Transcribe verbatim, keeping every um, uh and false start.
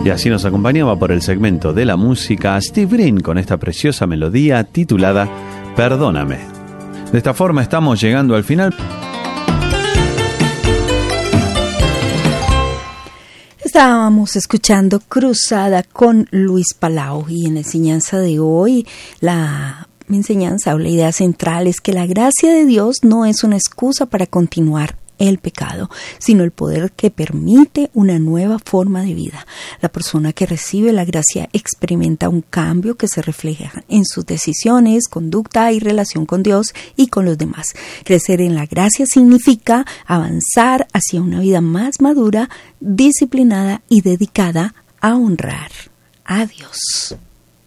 Y así nos acompañaba por el segmento de la música Steve Green con esta preciosa melodía titulada Perdóname. De esta forma estamos llegando al final. Estábamos escuchando Cruzada con Luis Palau y en la enseñanza de hoy la enseñanza o la idea central es que la gracia de Dios no es una excusa para continuar el pecado, sino el poder que permite una nueva forma de vida. La persona que recibe la gracia experimenta un cambio que se refleja en sus decisiones, conducta y relación con Dios y con los demás. Crecer en la gracia significa avanzar hacia una vida más madura, disciplinada y dedicada a honrar a Dios.